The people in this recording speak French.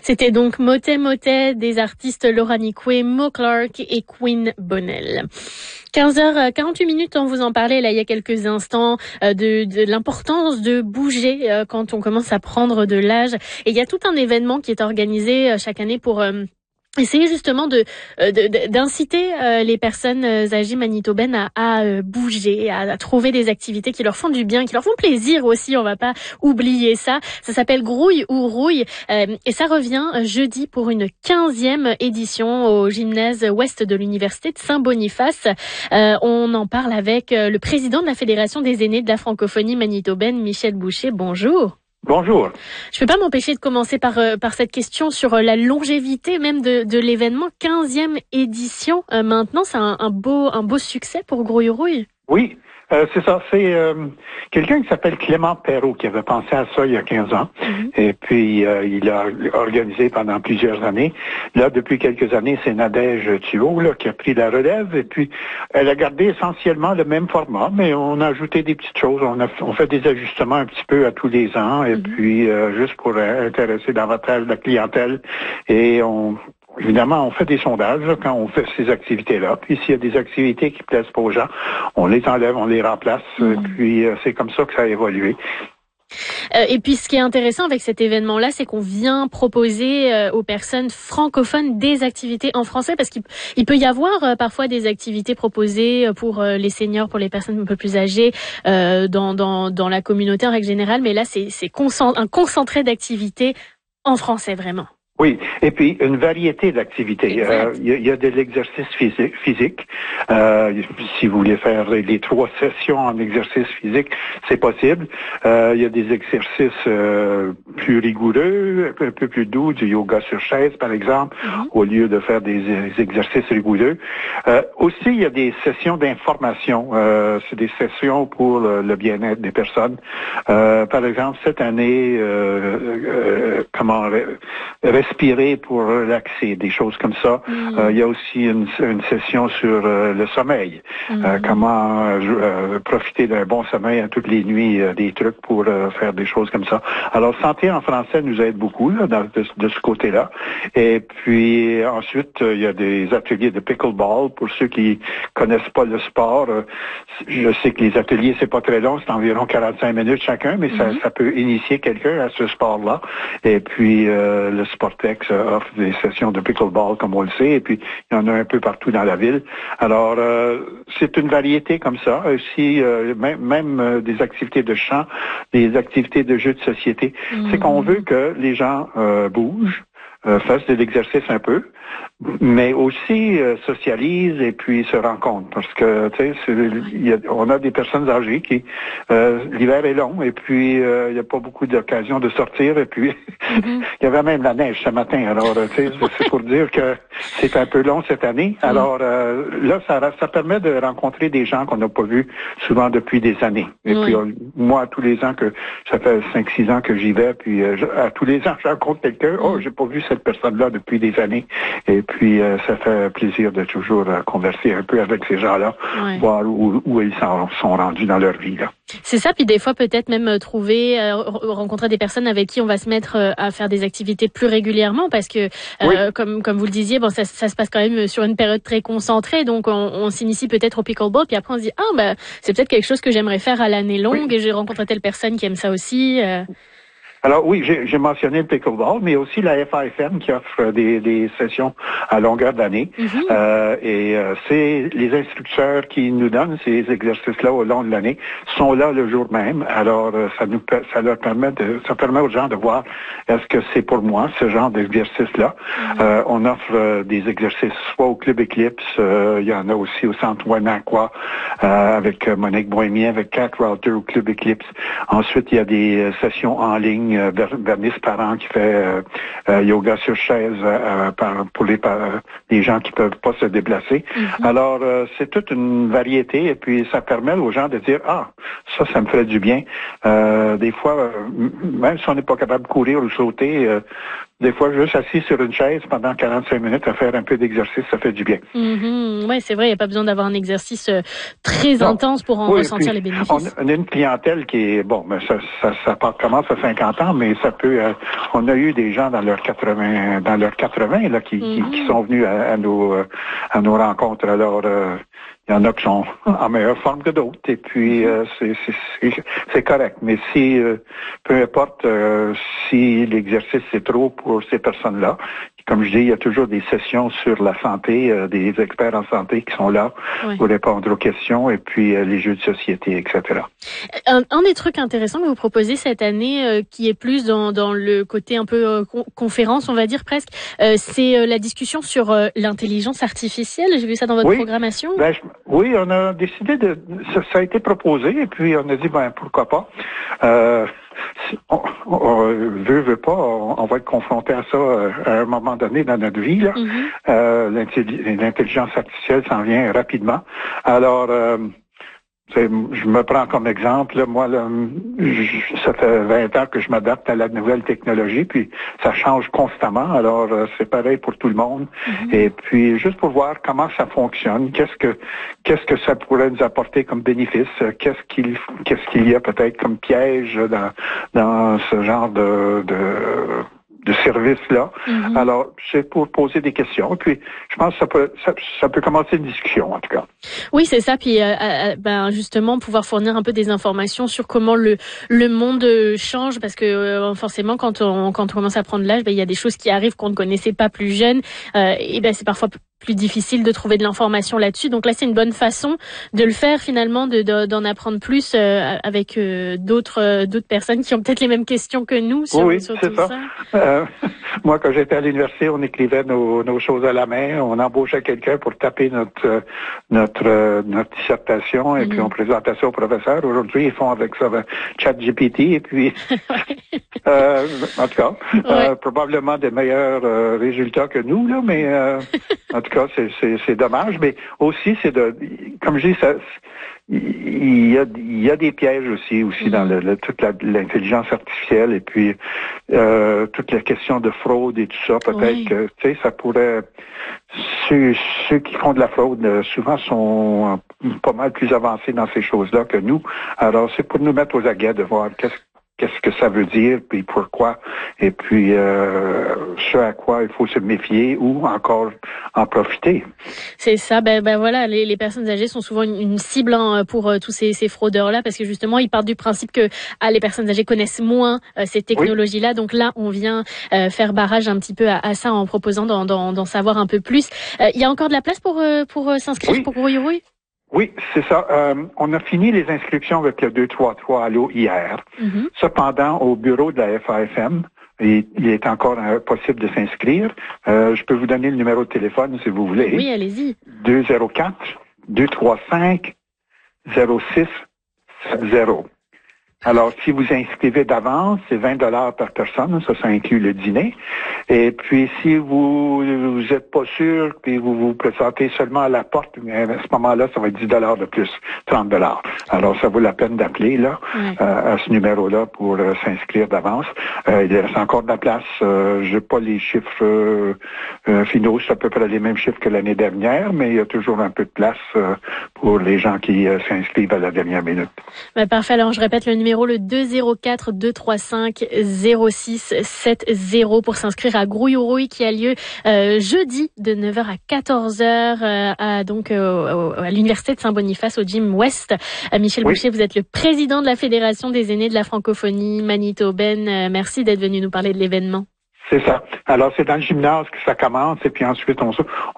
C'était donc Motet Motet des artistes Laura Nicoué, Mo Clark et Queen Bonnell. 15h48, on vous en parlait là il y a quelques instants de l'importance de bouger quand on commence à prendre de l'âge. Et il y a tout un événement qui est organisé chaque année pour essayer justement d'inciter les personnes âgées manitobaines à bouger, à trouver des activités qui leur font du bien, qui leur font plaisir aussi, on va pas oublier ça. Ça s'appelle Grouille ou Rouille et ça revient jeudi pour une 15e édition au gymnase ouest de l'Université de Saint-Boniface. On en parle avec le président de la Fédération des aînés de la francophonie manitobaine, Michel Boucher. Bonjour. Bonjour. Je peux pas m'empêcher de commencer par cette question sur la longévité même de l'événement. 15e édition maintenant, c'est un beau succès pour Grouille Rouille. Oui, c'est ça. C'est quelqu'un qui s'appelle Clément Perrault qui avait pensé à ça il y a 15 ans. Mm-hmm. Et puis, il a organisé pendant plusieurs années. Là, depuis quelques années, c'est Nadège Thuot qui a pris la relève. Et puis, elle a gardé essentiellement le même format, mais on a ajouté des petites choses. On fait des ajustements un petit peu à tous les ans. Et puis, juste pour intéresser davantage la clientèle. Et évidemment, on fait des sondages quand on fait ces activités-là. Puis s'il y a des activités qui plaisent pas aux gens, on les enlève, on les remplace. Puis c'est comme ça que ça a évolué. Et puis ce qui est intéressant avec cet événement-là, c'est qu'on vient proposer aux personnes francophones des activités en français, parce qu'il peut y avoir parfois des activités proposées pour les seniors, pour les personnes un peu plus âgées dans la communauté en règle générale, mais là c'est un concentré d'activités en français vraiment. Oui, et puis une variété d'activités. Il y a de l'exercice physique. Si vous voulez faire les 3 sessions en exercice physique, c'est possible. Il y a des exercices plus rigoureux, un peu plus doux, du yoga sur chaise, par exemple, au lieu de faire des exercices rigoureux. Aussi, il y a des sessions d'information. C'est des sessions pour le bien-être des personnes. Par exemple, cette année, respirer pour relaxer, des choses comme ça. Il y a aussi une session sur le sommeil. Comment profiter d'un bon sommeil à toutes les nuits, des trucs pour faire des choses comme ça. Alors, santé en français nous aide beaucoup là, de ce côté-là. Et puis, ensuite, il y a des ateliers de pickleball pour ceux qui connaissent pas le sport. Je sais que les ateliers, c'est pas très long, c'est environ 45 minutes chacun, mais ça peut initier quelqu'un à ce sport-là. Et puis, le Sportex offre des sessions de pickleball, comme on le sait, et puis il y en a un peu partout dans la ville. Alors, c'est une variété comme ça. Aussi, même des activités de chant, des activités de jeux de société. C'est qu'on veut que les gens bougent, fassent de l'exercice un peu, mais aussi socialisent et puis se rencontrent, parce que tu sais, on a des personnes âgées qui l'hiver est long et puis il n'y a pas beaucoup d'occasions de sortir, et puis il y avait même la neige ce matin. Alors tu sais, c'est pour dire que c'est un peu long cette année. Alors là, ça permet de rencontrer des gens qu'on n'a pas vus souvent depuis des années. Et puis moi, tous les ans ça fait 5-6 ans que j'y vais, puis à tous les ans je rencontre quelqu'un. Oh, j'ai pas vu cette personne-là depuis des années. Et puis, ça fait plaisir de toujours converser un peu avec ces gens-là, voir où ils sont rendus dans leur vie, là. C'est ça, puis des fois peut-être même rencontrer des personnes avec qui on va se mettre à faire des activités plus régulièrement, parce que comme vous le disiez, bon, ça se passe quand même sur une période très concentrée, donc on s'initie peut-être au pickleball, puis après on se dit c'est peut-être quelque chose que j'aimerais faire à l'année longue, et j'ai rencontré telle personne qui aime ça aussi. Alors oui, j'ai mentionné le pickleball, mais aussi la FAFM qui offre des sessions à longueur d'année. C'est les instructeurs qui nous donnent ces exercices-là au long de l'année, sont là le jour même. Alors ça permet aux gens de voir est-ce que c'est pour moi ce genre d'exercice-là. On offre des exercices soit au Club Eclipse, il y en a aussi au Centre Wanakwa avec Monique Bohémien, avec Kat Router au Club Eclipse. Ensuite, il y a des sessions en ligne. Bernice Parent qui fait yoga sur chaise pour les gens qui peuvent pas se déplacer. Alors, c'est toute une variété, et puis ça permet aux gens de dire ça me ferait du bien. Des fois, même si on n'est pas capable de courir ou sauter, Des fois, juste assis sur une chaise pendant 45 minutes à faire un peu d'exercice, ça fait du bien. Oui, c'est vrai, il n'y a pas besoin d'avoir un exercice très intense pour en ressentir les bénéfices. On a une clientèle qui est, mais ça commence à 50 ans, mais ça peut, on a eu des gens dans leurs 80 là, qui sont venus à nos rencontres. Alors, il y en a qui sont en meilleure forme que d'autres, et puis c'est correct. Mais si, peu importe si l'exercice c'est trop pour ces personnes-là, comme je dis, il y a toujours des sessions sur la santé, des experts en santé qui sont là pour répondre aux questions, et puis les jeux de société, etc. Un des trucs intéressants que vous proposez cette année, qui est plus dans le côté un peu conférence, on va dire presque, c'est la discussion sur l'intelligence artificielle. J'ai vu ça dans votre programmation. Oui, on a décidé ça a été proposé, et puis on a dit pourquoi pas. On veut pas, on va être confronté à ça à un moment donné dans notre vie. Là. L'intelligence artificielle s'en vient rapidement. Alors, je me prends comme exemple, là, moi, là, ça fait 20 ans que je m'adapte à la nouvelle technologie, puis ça change constamment. Alors, c'est pareil pour tout le monde. Et puis, juste pour voir comment ça fonctionne, qu'est-ce que ça pourrait nous apporter comme bénéfice, qu'est-ce qu'il y a peut-être comme piège dans ce genre de service-là. Alors, c'est pour poser des questions. Et puis, je pense que ça peut commencer une discussion, en tout cas. Oui, c'est ça. Puis, justement, pouvoir fournir un peu des informations sur comment le monde change, parce que forcément, quand on commence à prendre l'âge, il y a des choses qui arrivent qu'on ne connaissait pas plus jeune. Et c'est parfois plus difficile de trouver de l'information là-dessus. Donc là, c'est une bonne façon de le faire finalement, d'en apprendre plus avec d'autres personnes qui ont peut-être les mêmes questions que nous sur tout ça. Moi, quand j'étais à l'université, on écrivait nos choses à la main. On embauchait quelqu'un pour taper notre dissertation, et puis on présentait ça au professeur. Aujourd'hui, ils font avec ça ChatGPT, et puis en tout cas, probablement des meilleurs résultats que nous, là, mais en tout cas, c'est dommage. Mais aussi, comme je dis, il y a des pièges aussi dans toute l'intelligence artificielle, et puis toute la question de fraude et tout ça. Peut-être que ça pourrait. Ceux qui font de la fraude souvent sont pas mal plus avancés dans ces choses-là que nous. Alors, c'est pour nous mettre aux aguets de voir qu'est-ce que ça veut dire, puis pourquoi, et puis ce à quoi il faut se méfier ou encore en profiter. C'est ça, voilà, les personnes âgées sont souvent une cible pour tous ces fraudeurs-là, parce que justement, ils partent du principe que les personnes âgées connaissent moins ces technologies-là. Donc là, on vient faire barrage un petit peu à ça en proposant d'en savoir un peu plus. Il y a encore de la place pour s'inscrire pour Grouille-Rouille? Oui, c'est ça. On a fini les inscriptions avec le 233 Allo hier. Cependant, au bureau de la FAFM, il est encore possible de s'inscrire. Je peux vous donner le numéro de téléphone si vous voulez. Oui, allez-y. 204-235-0670. Alors, si vous inscrivez d'avance, c'est 20 $ par personne. Ça inclut le dîner. Et puis, si vous êtes pas sûr, puis vous vous présentez seulement à la porte, mais à ce moment-là, ça va être 10 $ de plus, 30 $. Alors, ça vaut la peine d'appeler là à ce numéro-là pour s'inscrire d'avance. Il reste encore de la place. J'ai pas les chiffres finaux, c'est à peu près les mêmes chiffres que l'année dernière, mais il y a toujours un peu de place pour les gens qui s'inscrivent à la dernière minute. Parfait. Alors, je répète le numéro, le 204-235-0670 pour s'inscrire à Grouille-Rouille, qui a lieu jeudi de 9h à 14h à l'Université de Saint-Boniface au Gym West. Michel Boucher, vous êtes le président de la Fédération des aînés de la francophonie manitobaine. Merci d'être venu nous parler de l'événement. C'est ça. Alors, c'est dans le gymnase que ça commence, et puis ensuite,